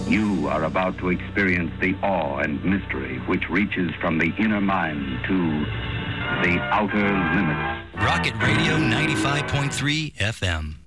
You are about to experience the awe and mystery which reaches from the inner mind to the outer limits. Rocket Radio 95.3 FM.